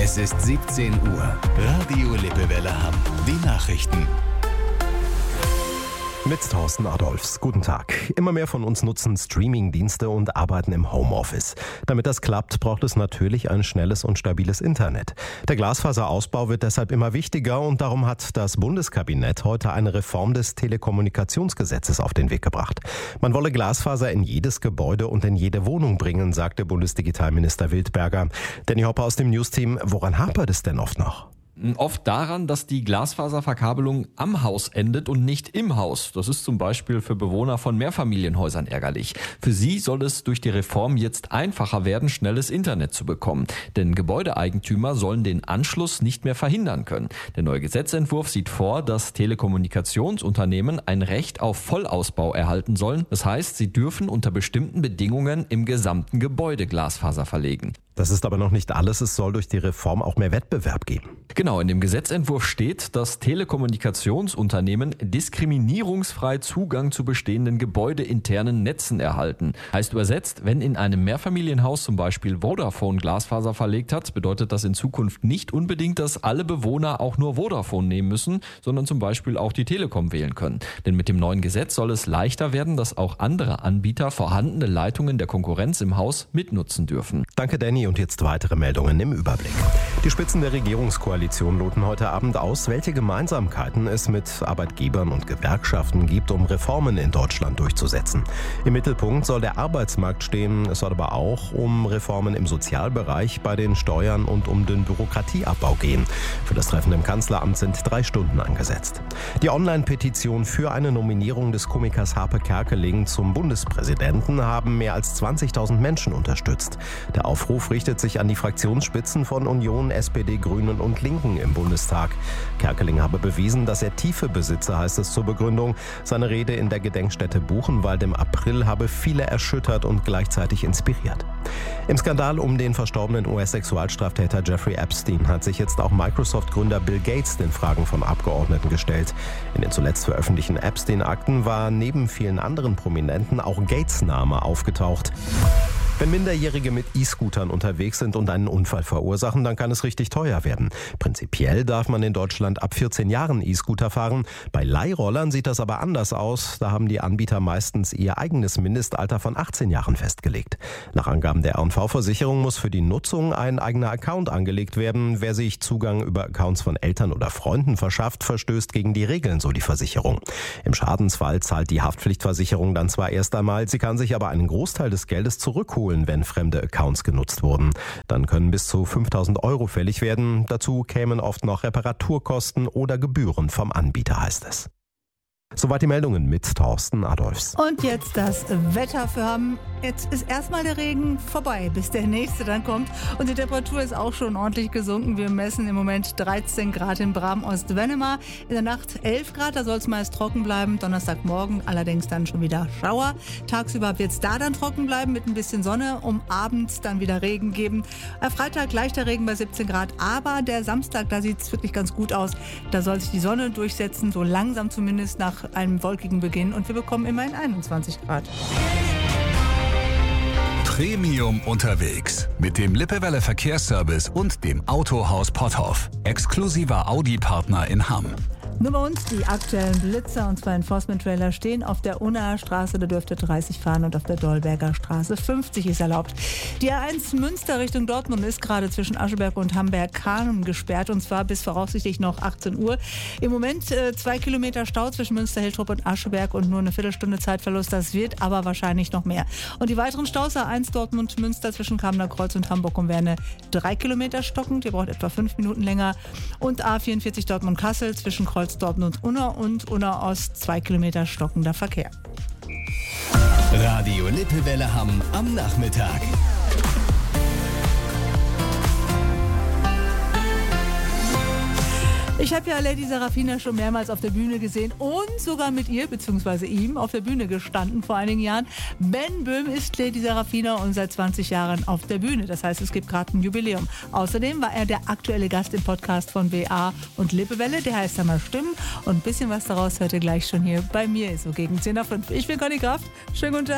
Es ist 17 Uhr. Radio Lippewelle Hamm. Die Nachrichten. Mit Thorsten Adolfs. Guten Tag. Immer mehr von uns nutzen Streaming-Dienste und arbeiten im Homeoffice. Damit das klappt, braucht es natürlich ein schnelles und stabiles Internet. Der Glasfaserausbau wird deshalb immer wichtiger und darum hat das Bundeskabinett heute eine Reform des Telekommunikationsgesetzes auf den Weg gebracht. Man wolle Glasfaser in jedes Gebäude und in jede Wohnung bringen, sagte Bundesdigitalminister Wildberger. Danny Hopper aus dem News-Team, woran hapert es denn oft noch? Oft daran, dass die Glasfaserverkabelung am Haus endet und nicht im Haus. Das ist zum Beispiel für Bewohner von Mehrfamilienhäusern ärgerlich. Für sie soll es durch die Reform jetzt einfacher werden, schnelles Internet zu bekommen. Denn Gebäudeeigentümer sollen den Anschluss nicht mehr verhindern können. Der neue Gesetzentwurf sieht vor, dass Telekommunikationsunternehmen ein Recht auf Vollausbau erhalten sollen. Das heißt, sie dürfen unter bestimmten Bedingungen im gesamten Gebäude Glasfaser verlegen. Das ist aber noch nicht alles. Es soll durch die Reform auch mehr Wettbewerb geben. Genau, in dem Gesetzentwurf steht, dass Telekommunikationsunternehmen diskriminierungsfrei Zugang zu bestehenden gebäudeinternen Netzen erhalten. Heißt übersetzt, wenn in einem Mehrfamilienhaus zum Beispiel Vodafone Glasfaser verlegt hat, bedeutet das in Zukunft nicht unbedingt, dass alle Bewohner auch nur Vodafone nehmen müssen, sondern zum Beispiel auch die Telekom wählen können. Denn mit dem neuen Gesetz soll es leichter werden, dass auch andere Anbieter vorhandene Leitungen der Konkurrenz im Haus mitnutzen dürfen. Danke, Danny. Und jetzt weitere Meldungen im Überblick. Die Spitzen der Regierungskoalition loten heute Abend aus, welche Gemeinsamkeiten es mit Arbeitgebern und Gewerkschaften gibt, um Reformen in Deutschland durchzusetzen. Im Mittelpunkt soll der Arbeitsmarkt stehen. Es soll aber auch um Reformen im Sozialbereich, bei den Steuern und um den Bürokratieabbau gehen. Für das Treffen im Kanzleramt sind 3 Stunden angesetzt. Die Online-Petition für eine Nominierung des Komikers Harpe Kerkeling zum Bundespräsidenten haben mehr als 20.000 Menschen unterstützt. Der Aufruf richtet sich an die Fraktionsspitzen von Union, SPD, Grünen und Linken im Bundestag. Kerkeling habe bewiesen, dass er Tiefe besitze, heißt es zur Begründung. Seine Rede in der Gedenkstätte Buchenwald im April habe viele erschüttert und gleichzeitig inspiriert. Im Skandal um den verstorbenen US-Sexualstraftäter Jeffrey Epstein hat sich jetzt auch Microsoft-Gründer Bill Gates den Fragen von Abgeordneten gestellt. In den zuletzt veröffentlichten Epstein-Akten war neben vielen anderen Prominenten auch Gates' Name aufgetaucht. Wenn Minderjährige mit E-Scootern unterwegs sind und einen Unfall verursachen, dann kann es richtig teuer werden. Prinzipiell darf man in Deutschland ab 14 Jahren E-Scooter fahren. Bei Leihrollern sieht das aber anders aus. Da haben die Anbieter meistens ihr eigenes Mindestalter von 18 Jahren festgelegt. Nach Angaben der R&V-Versicherung muss für die Nutzung ein eigener Account angelegt werden. Wer sich Zugang über Accounts von Eltern oder Freunden verschafft, verstößt gegen die Regeln, so die Versicherung. Im Schadensfall zahlt die Haftpflichtversicherung dann zwar erst einmal, sie kann sich aber einen Großteil des Geldes zurückholen, wenn fremde Accounts genutzt wurden. Dann können bis zu 5.000 € fällig werden. Dazu kämen oft noch Reparaturkosten oder Gebühren vom Anbieter, heißt es. Soweit die Meldungen mit Thorsten Adolfs. Und jetzt das Wetter für Hamm. Jetzt ist erstmal der Regen vorbei, bis der nächste dann kommt. Und die Temperatur ist auch schon ordentlich gesunken. Wir messen im Moment 13 Grad in Bram-Ost-Wennemar. In der Nacht 11 Grad, da soll es meist trocken bleiben. Donnerstagmorgen allerdings dann schon wieder Schauer. Tagsüber wird es da dann trocken bleiben mit ein bisschen Sonne. Um abends dann wieder Regen geben. Freitag leichter Regen bei 17 Grad. Aber der Samstag, da sieht es wirklich ganz gut aus. Da soll sich die Sonne durchsetzen, so langsam zumindest nach einem wolkigen Beginn. Und wir bekommen immerhin 21 Grad. Premium unterwegs mit dem Lippewelle Verkehrsservice und dem Autohaus Potthoff. Exklusiver Audi-Partner in Hamm. Nur bei uns die aktuellen Blitzer, und zwar Enforcement-Trailer, stehen auf der Unnaer Straße, da dürfte 30 fahren, und auf der Dolberger Straße 50 ist erlaubt. Die A1 Münster Richtung Dortmund ist gerade zwischen Ascheberg und Hamberg-Kahn gesperrt, und zwar bis voraussichtlich noch 18 Uhr. Im Moment 2 Kilometer Stau zwischen Münster-Hiltrop und Ascheberg und nur eine Viertelstunde Zeitverlust, das wird aber wahrscheinlich noch mehr. Und die weiteren Staus, A1 Dortmund-Münster zwischen Kamener Kreuz und Hamburg um Werne 3 Kilometer stockend, ihr braucht etwa 5 Minuten länger, und A44 Dortmund-Kassel zwischen Kreuz Dortmund und Unna Ost 2 Kilometer stockender Verkehr. Radio Lippewelle Hamm am Nachmittag. Ich habe ja Lady Serafina schon mehrmals auf der Bühne gesehen und sogar mit ihr bzw. ihm auf der Bühne gestanden vor einigen Jahren. Ben Böhm ist Lady Serafina und seit 20 Jahren auf der Bühne. Das heißt, es gibt gerade ein Jubiläum. Außerdem war er der aktuelle Gast im Podcast von WA und Lippewelle. Der heißt einmal Stimmen, und ein bisschen was daraus hört ihr gleich schon hier bei mir, so gegen 10:05. Ich bin Conny Kraft. Schönen guten Tag.